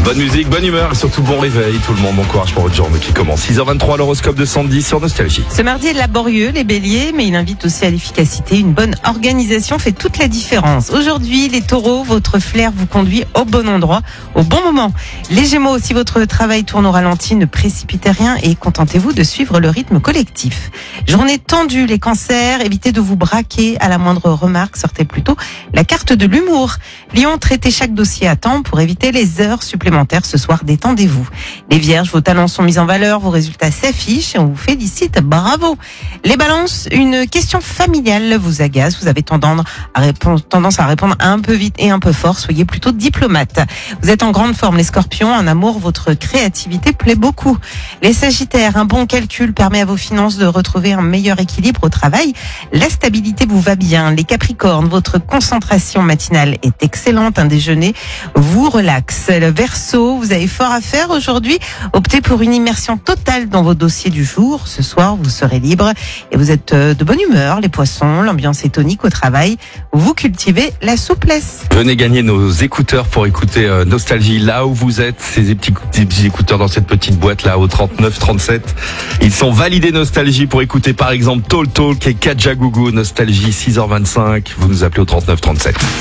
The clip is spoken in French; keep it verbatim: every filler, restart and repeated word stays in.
Bonne musique, bonne humeur et surtout bon réveil tout le monde. Bon courage pour votre journée qui commence. six heures vingt-trois, l'horoscope de Sandy sur Nostalgie. Ce mardi est laborieux, les béliers, mais il invite aussi à l'efficacité. Une bonne organisation fait toute la différence. Aujourd'hui, les taureaux, votre flair vous conduit au bon endroit, au bon moment. Les gémeaux, si votre travail tourne au ralenti, ne précipitez rien et contentez-vous de suivre le rythme collectif. Journée tendue, les cancers, évitez de vous braquer à la moindre remarque, sortez plutôt la carte de l'humour. Lion, traitez chaque dossier à temps pour éviter les heures supplémentaires. Ce soir, détendez-vous. Les vierges, vos talents sont mis en valeur, vos résultats s'affichent et on vous félicite. Bravo. Les balances, une question familiale vous agace. Vous avez tendance à répondre, tendance à répondre un peu vite et un peu fort. Soyez plutôt diplomate. Vous êtes en grande forme, les scorpions. En amour, votre créativité plaît beaucoup. Les sagittaires, un bon calcul permet à vos finances de retrouver un meilleur équilibre au travail. La stabilité vous va bien. Les capricornes, votre concentration matinale est excellente. Un déjeuner vous relaxe. Le Verseau, vous avez fort à faire aujourd'hui. Optez pour une immersion totale dans vos dossiers du jour. Ce soir, vous serez libre et vous êtes de bonne humeur. Les poissons, l'ambiance est tonique au travail. Vous cultivez la souplesse. Venez gagner nos écouteurs pour écouter euh, Nostalgie là où vous êtes. Ces petits, ces petits écouteurs dans cette petite boîte là au trente-neuf trente-sept. Ils sont validés Nostalgie pour écouter par exemple Tall Talk et Kajagougou. Nostalgie six heures vingt-cinq. Vous nous appelez au trente-neuf trente-sept.